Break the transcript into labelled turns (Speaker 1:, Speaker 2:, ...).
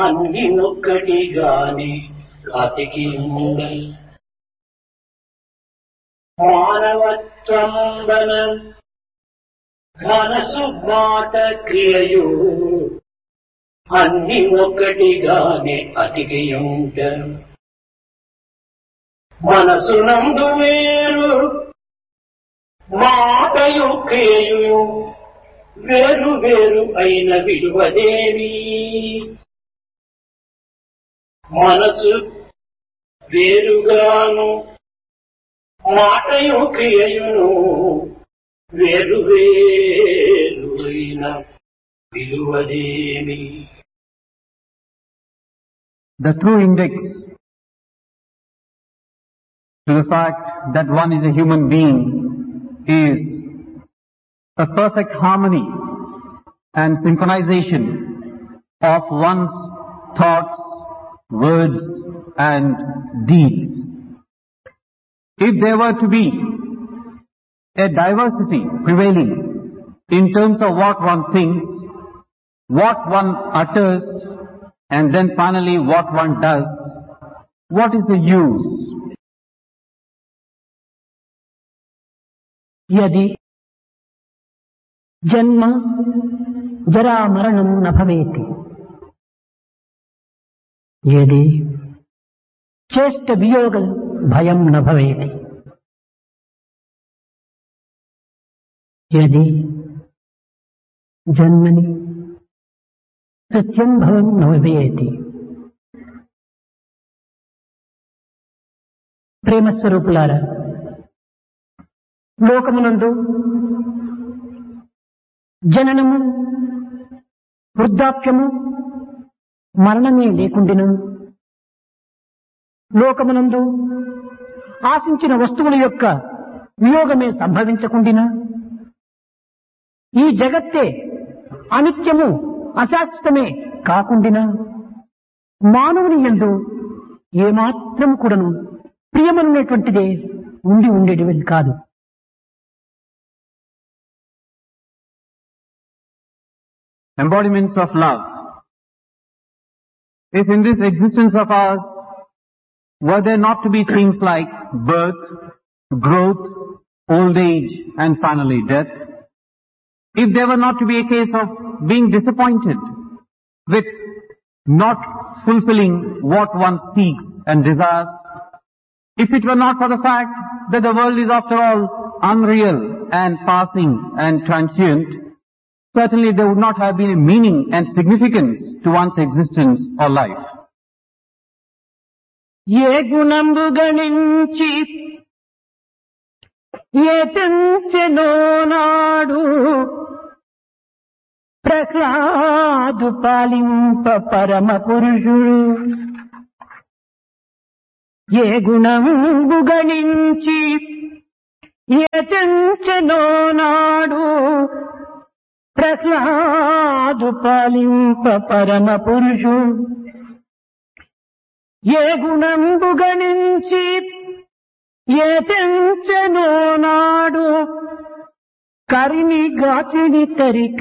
Speaker 1: అన్ని ఒక్కటిగానే అతికి ఉండల్ మానవత్వంబన మనసు మాట క్రియయు అన్ని ఒక్కటిగానే అతికి ఉండల్ మనసు నందు వేరు మాటయు క్రియయు వేరు వేరు అయిన విలువదేవి మనసు వేరుగాను మాటయు క్రియయును వేరు వేరు అయిన విలువదేవి.
Speaker 2: The true index to the fact that one is a human being is a perfect harmony and synchronization of one's thoughts, words and deeds. If there were to be a diversity prevailing in terms of what one thinks, what one utters, and then finally what one does, what is the use?
Speaker 3: यदि जन्म जरा मरणं न भवेति, यदि चेष्ट वियोग भयं न भवेति, यदि जन्मनि प्रत्यंभवं न भवेति. ప్రేమ స్వరూపులారా, లోకమునందు జననము వృద్ధాప్యము మరణమే లేకుండిను, లోకమునందు ఆశించిన వస్తువుల యొక్క వియోగమే సంభవించకుండినా, ఈ జగత్తే అనిత్యము అశాశ్వతమే కాకుండినా, మానవుని యందు ఏమాత్రం కూడాను ప్రియమనేటువంటిదే ఉండి ఉండేటిది కాదు.
Speaker 2: Embodiments of love. If in this existence of ours were there not to be things like birth, growth, old age and finally death, if there were not to be a case of being disappointed with not fulfilling what one seeks and desires, if it were not for the fact that the world is after all unreal and passing and transient, certainly there would not have been a meaning and significance to one's existence or life.
Speaker 3: ఏ గుణంబు గణించి ఏ తెంచెనో నాడు ప్రహ్లాదు పాలింప పరమ పురుషుడు. ఏ గుణంబు గణించి ఏ తెంచెనో నాడు ప్రహ్లాదు పాలింప పరమ పురుషుడు. ఏ గుణంబు గణించి ఏ తెంచెనో నాడు కరిని గాచిని తరి